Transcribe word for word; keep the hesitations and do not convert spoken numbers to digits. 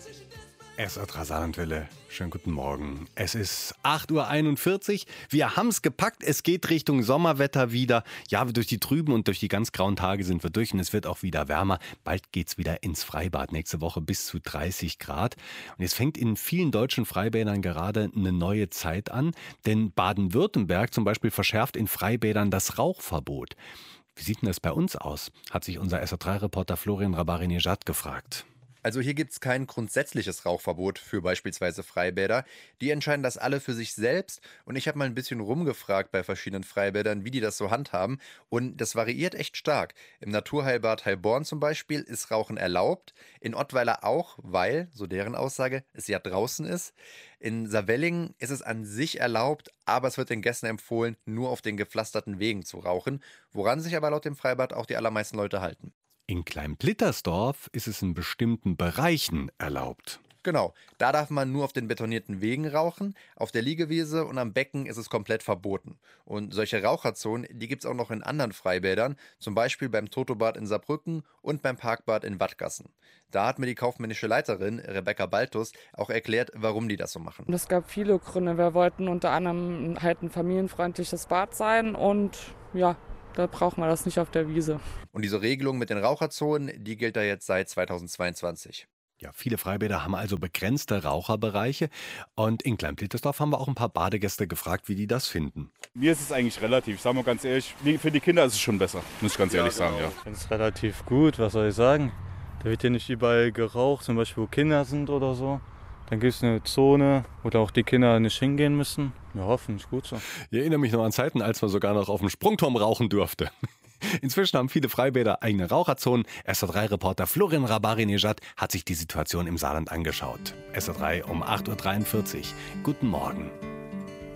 Es ist Saarlandwelle. Schönen guten Morgen. Es ist acht Uhr einundvierzig. Wir haben's gepackt. Es geht Richtung Sommerwetter wieder. Ja, durch die trüben und durch die ganz grauen Tage sind wir durch und es wird auch wieder wärmer. Bald geht's wieder ins Freibad. Nächste Woche bis zu dreißig Grad. Und jetzt fängt in vielen deutschen Freibädern gerade eine neue Zeit an. Denn Baden-Württemberg zum Beispiel verschärft in Freibädern das Rauchverbot. Wie sieht denn das bei uns aus? Hat sich unser S R drei Reporter Florian Rabbari-Nejad gefragt. Also hier gibt es kein grundsätzliches Rauchverbot für beispielsweise Freibäder. Die entscheiden das alle für sich selbst. Und ich habe mal ein bisschen rumgefragt bei verschiedenen Freibädern, wie die das so handhaben. Und das variiert echt stark. Im Naturheilbad Heilborn zum Beispiel ist Rauchen erlaubt. In Ottweiler auch, weil, so deren Aussage, es ja draußen ist. In Saarwellingen ist es an sich erlaubt, aber es wird den Gästen empfohlen, nur auf den gepflasterten Wegen zu rauchen. Woran sich aber laut dem Freibad auch die allermeisten Leute halten. In Klein-Blittersdorf ist es in bestimmten Bereichen erlaubt. Genau, da darf man nur auf den betonierten Wegen rauchen, auf der Liegewiese und am Becken ist es komplett verboten. Und solche Raucherzonen, die gibt es auch noch in anderen Freibädern, zum Beispiel beim Totobad in Saarbrücken und beim Parkbad in Wattgassen. Da hat mir die kaufmännische Leiterin Rebecca Baltus auch erklärt, warum die das so machen. Es gab viele Gründe. Wir wollten unter anderem halt ein familienfreundliches Bad sein und ja, da braucht man das nicht auf der Wiese. Und diese Regelung mit den Raucherzonen, die gilt da jetzt seit zweitausendzweiundzwanzig. Ja, viele Freibäder haben also begrenzte Raucherbereiche. Und in Klein-Blittersdorf haben wir auch ein paar Badegäste gefragt, wie die das finden. Mir ist es eigentlich relativ, sagen wir ganz ehrlich, für die Kinder ist es schon besser, muss ich ganz ehrlich ja, genau. sagen. Ja. Ich finde es relativ gut, was soll ich sagen. Da wird hier nicht überall geraucht, zum Beispiel wo Kinder sind oder so. Dann gibt es eine Zone, wo da auch die Kinder nicht hingehen müssen. Ja, hoffentlich gut so. Ich erinnere mich noch an Zeiten, als man sogar noch auf dem Sprungturm rauchen durfte. Inzwischen haben viele Freibäder eigene Raucherzonen. S R drei Reporter Florian Rabbari-Nejad hat sich die Situation im Saarland angeschaut. S R drei um acht Uhr dreiundvierzig. Guten Morgen.